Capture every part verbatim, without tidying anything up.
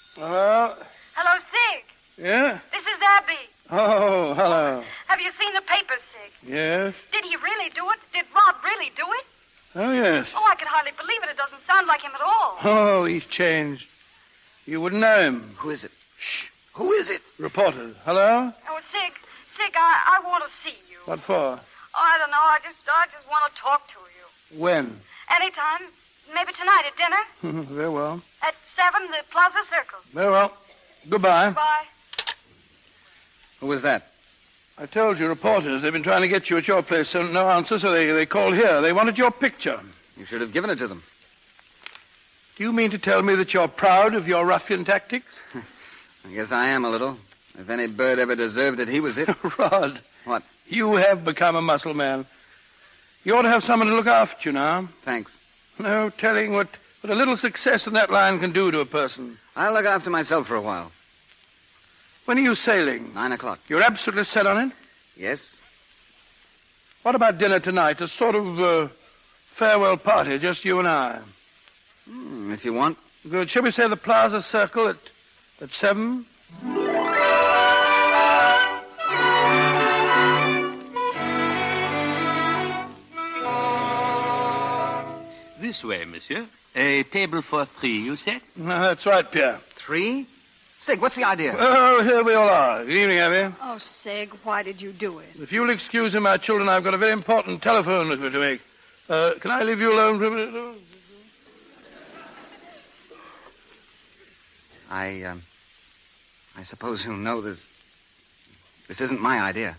Hello? Hello, Sig. Yeah? This is Abby. Oh, hello. Have you seen the papers, Sig? Yes? Did he really do it? Did Rod really do it? Oh, yes. Oh, I can hardly believe it. It doesn't sound like him at all. Oh, he's changed. You wouldn't know him. Who is it? Shh. Who is it? Reporters. Hello? Oh, Sig, Sig, I, I want to see you. What for? Oh, I don't know. I just, I just want to talk to you. When? Anytime. Maybe tonight at dinner. Very well. At seven, the Plaza Circle. Very well. Goodbye. Bye. Who was that? I told you, reporters. They've been trying to get you at your place, so no answer, so they, they called here. They wanted your picture. You should have given it to them. Do you mean to tell me that you're proud of your ruffian tactics? I guess I am a little. If any bird ever deserved it, he was it. Rod. What? You have become a muscle man. You ought to have someone to look after you now. Thanks. No telling what, what a little success in that line can do to a person. I'll look after myself for a while. When are you sailing? Nine o'clock. You're absolutely set on it? Yes? What about dinner tonight? A sort of uh, farewell party, just you and I. Mm, if you want. Good. Shall we say the Plaza Circle at, at seven? This way, monsieur. A table for three, you said? No, that's right, Pierre. Three? Sig, what's the idea? Oh, here we all are. Good evening, Abby. Oh, Sig, why did you do it? If you'll excuse me, my children, I've got a very important telephone to make. Uh, can I leave you alone for a minute? I, um... I suppose you know this... This isn't my idea.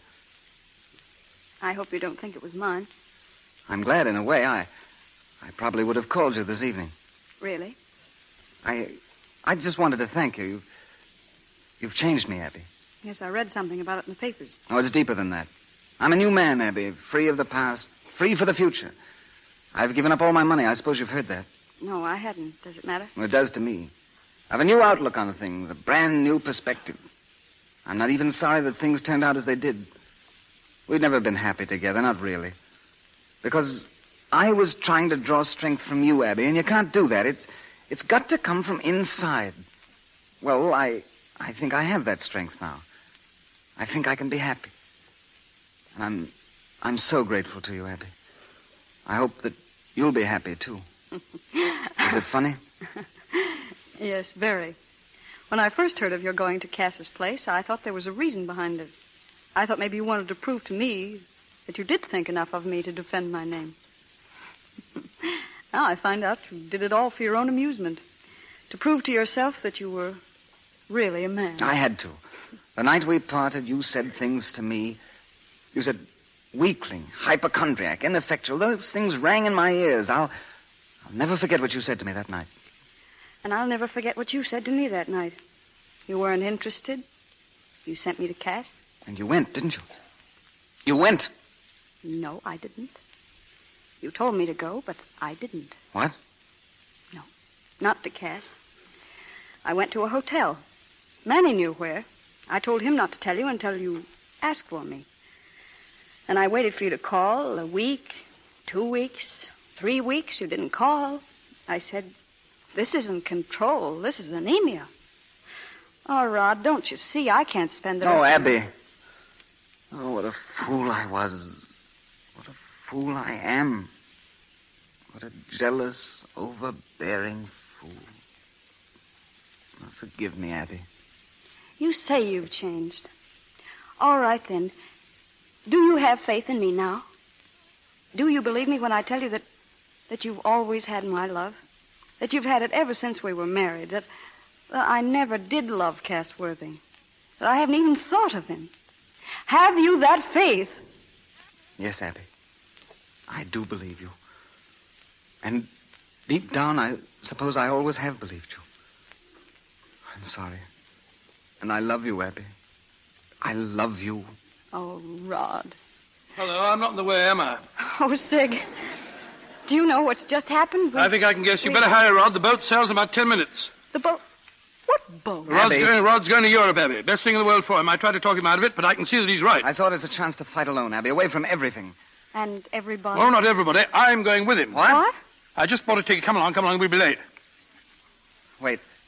I hope you don't think it was mine. I'm glad, in a way. I... I probably would have called you this evening. Really? I... I just wanted to thank you. You've, you've changed me, Abby. Yes, I read something about it in the papers. Oh, it's deeper than that. I'm a new man, Abby. Free of the past. Free for the future. I've given up all my money. I suppose you've heard that. No, I hadn't. Does it matter? Well, it does to me. I've a new outlook on things. A brand new perspective. I'm not even sorry that things turned out as they did. We've never been happy together. Not really. Because I was trying to draw strength from you, Abby, and you can't do that. It's... It's got to come from inside. Well, I I think I have that strength now. I think I can be happy. And I'm I'm so grateful to you, Abby. I hope that you'll be happy, too. Is it funny? Yes, very. When I first heard of your going to Cass's place, I thought there was a reason behind it. I thought maybe you wanted to prove to me that you did think enough of me to defend my name. Now I find out you did it all for your own amusement. To prove to yourself that you were really a man. I had to. The night we parted, you said things to me. You said weakling, hypochondriac, ineffectual. Those things rang in my ears. I'll, I'll never forget what you said to me that night. And I'll never forget what you said to me that night. You weren't interested. You sent me to Cass. And you went, didn't you? You went. No, I didn't. You told me to go, but I didn't. What? No, not to Cass. I went to a hotel. Manny knew where. I told him not to tell you until you asked for me. And I waited for you to call a week, two weeks, three weeks. You didn't call. I said, this isn't control. This is anemia. Oh, Rod, don't you see? I can't spend the Oh, rest of Abby. Oh, what a fool I was. What a fool I am. What a jealous, overbearing fool. Oh, forgive me, Abby. You say you've changed. All right, then. Do you have faith in me now? Do you believe me when I tell you that, that you've always had my love? That you've had it ever since we were married? That, that I never did love Cass Worthing? That I haven't even thought of him? Have you that faith? Yes, Abby. I do believe you. And deep down, I suppose I always have believed you. I'm sorry. And I love you, Abby. I love you. Oh, Rod. Hello, I'm not in the way, am I? Oh, Sig. Do you know what's just happened? We... I think I can guess. You we... better hurry, Rod. The boat sails in about ten minutes. The boat? What boat? Rod's Abby. going, Rod's going to Europe, Abby. Best thing in the world for him. I tried to talk him out of it, but I can see that he's right. I saw it as a chance to fight alone, Abby, away from everything. And everybody? Oh, not everybody. I'm going with him. What? What? I just bought a ticket. Come along, come along. We'll be late. Wait.